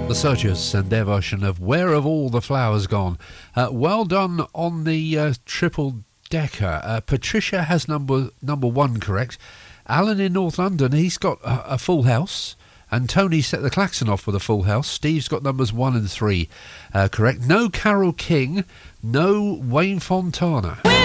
The Searchers and their version of Where Have All the Flowers Gone? Well done on the triple decker. Patricia has number one correct. Alan in North London, he's got a full house. And Tony set the klaxon off with a full house. Steve's got numbers 1 and 3 correct. No Carole King, no Wayne Fontana.